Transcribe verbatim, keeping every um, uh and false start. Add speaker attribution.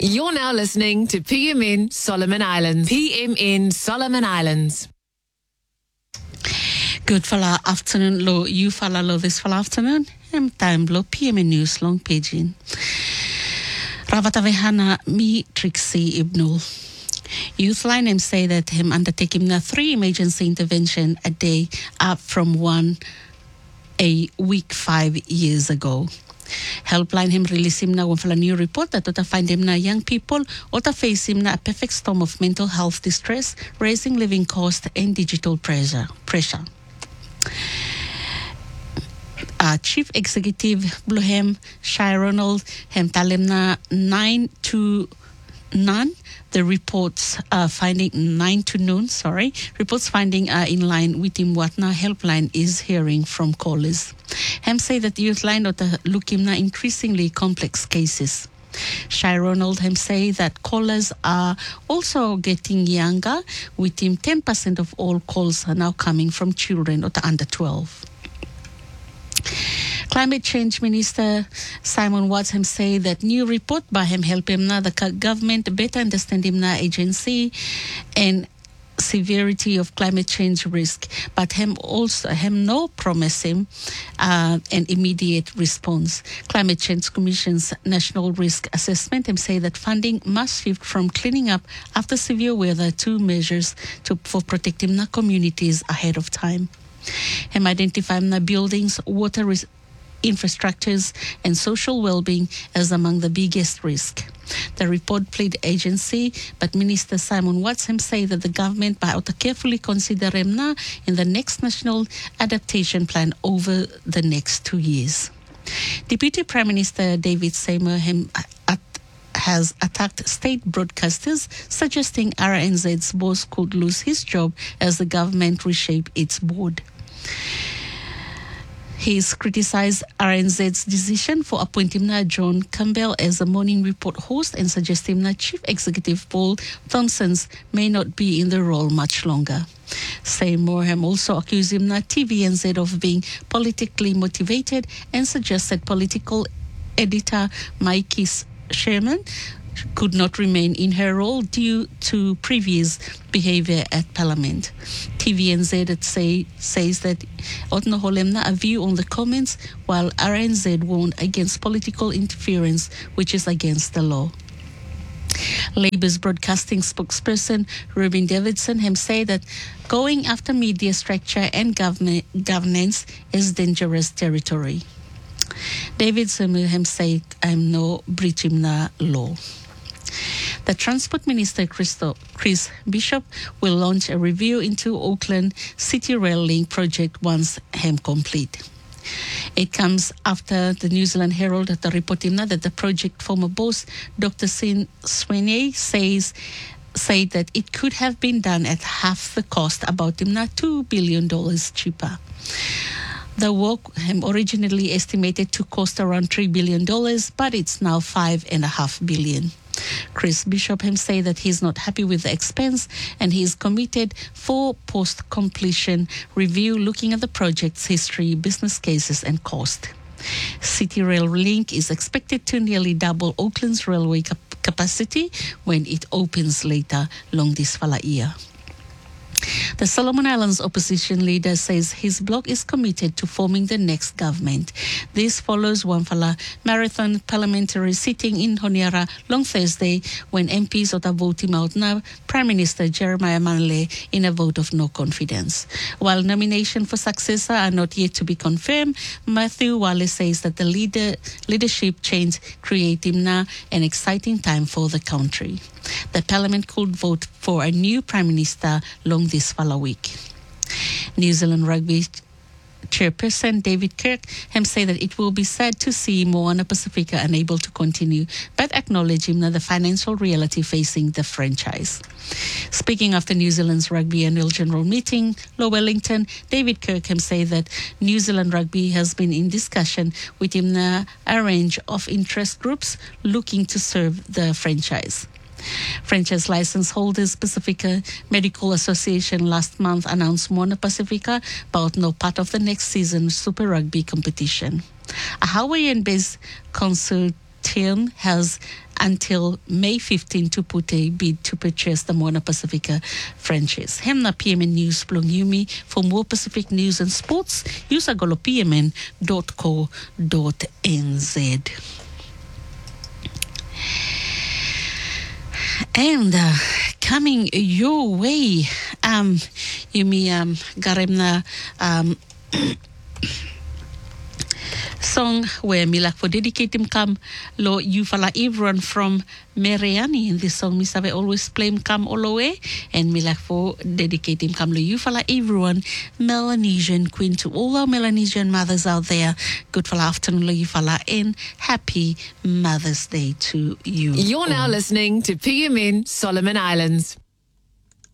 Speaker 1: You're now listening to P M N Solomon Islands. P M N Solomon Islands.
Speaker 2: Good fala afternoon, lo you fala lo this fala afternoon. Em time lo P M N News long paging. Ravatavehana mi Trixie Ibnul. Youthline him say that him undertaking the three emergency intervention a day up from one a week five years ago. Helpline him release him na a new report that to find him na young people or to face him na a perfect storm of mental health distress, raising living cost and digital pressure. pressure. Uh, Chief Executive Bluhem Shai Ronald hem talim na nine to none. The reports uh, finding nine to noon, sorry, reports finding are in line with him what now helpline is hearing from callers. Hem say that youth line ought to look him now increasingly complex cases. Shai Ronald hem say that callers are also getting younger, with him ten percent of all calls are now coming from children or under twelve. Climate Change Minister Simon Watts him say that new report by him help him now the government better understand him now agency and severity of climate change risk, but him also him no promise him uh, an immediate response. Climate Change Commission's National Risk Assessment him say that funding must shift from cleaning up after severe weather to measures to for protecting the communities ahead of time. Him identify the buildings, water res- infrastructures and social well-being as among the biggest risk. The report played agency, but Minister Simon Watts him say that the government by ought to carefully consider him now in the next national adaptation plan over the next two years. Deputy Prime Minister David Seymour him at has attacked state broadcasters, suggesting R N Z's boss could lose his job as the government reshape its board. He's criticized R N Z's decision for appointing John Campbell as a morning report host and suggesting that Chief Executive Paul Thompson may not be in the role much longer. Seymour him also accused him that T V N Z of being politically motivated and suggested political editor Mikey Sherman could not remain in her role due to previous behavior at Parliament. T V N Z say, says that Otno Holemna a view on the comments, while R N Z warned against political interference, which is against the law. Labour's broadcasting spokesperson Ruben Davidson him say that going after media structure and government governance is dangerous territory. Davidson him say I'm no breaching the law. The Transport Minister Christo, Chris Bishop will launch a review into Auckland City Rail Link project once hem complete. It comes after the New Zealand Herald at the reporting that the project former boss Doctor Sin Sweeney says said that it could have been done at half the cost, about two billion dollars cheaper. The work originally estimated to cost around three billion dollars, but it's now five and a half billion. Chris Bishop him say that he's not happy with the expense and he is committed for post-completion review looking at the project's history, business cases and cost. City Rail Link is expected to nearly double Auckland's railway cap- capacity when it opens later long this fala year. The Solomon Islands opposition leader says his bloc is committed to forming the next government. This follows Wamfala marathon parliamentary sitting in Honiara long Thursday when M Ps ought to vote him out now, Prime Minister Jeremiah Manley in a vote of no confidence. While nomination for successor are not yet to be confirmed, Matthew Wallace says that the leader leadership change create him now an exciting time for the country. The Parliament could vote for a new Prime Minister long this follow week. New Zealand Rugby Chairperson David Kirk him say that it will be sad to see Moana Pacifica unable to continue, but acknowledge him that the financial reality facing the franchise. Speaking after New Zealand's Rugby Annual General Meeting, Low Wellington, David Kirk him say that New Zealand Rugby has been in discussion with him na a range of interest groups looking to serve the franchise. Franchise license holders Pacifica Medical Association last month announced Moana Pacifica about no part of the next season's Super Rugby competition. A Hawaiian-based consult Tian has until May fifteenth to put a bid to purchase the Moana Pacifica franchise. Hemna P M N News Plong Yumi. For more Pacific news and sports, use agolo p m n dot co dot n z. And uh, coming your way, um, Yumi um, Garemna um. song where me like for dedicate him come lo you fala everyone from Mariani. In this song me sabe always play him come all the way, and me like for dedicate him come lo you fala everyone Melanesian Queen, to all our Melanesian mothers out there. Good fala afternoon lo you fala, and happy Mother's Day to you.
Speaker 1: You're
Speaker 2: all.
Speaker 1: now listening to P M N Solomon Islands.